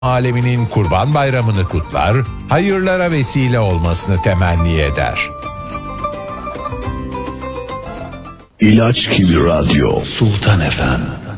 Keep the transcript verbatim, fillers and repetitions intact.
aleminin Kurban Bayramı'nı kutlar, hayırlara vesile olmasını temenni eder. İlaç gibi radyo. Sultan Efem.